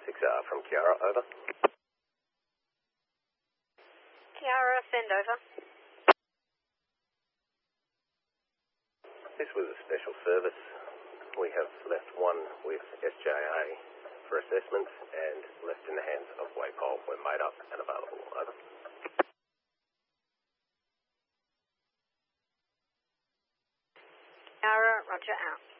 6R from Kiara, over. Kiara, send over. This was a special service. We have left one with SJA for assessment and left in the hands of Waypole when made up and available, over. Kiara, roger, out.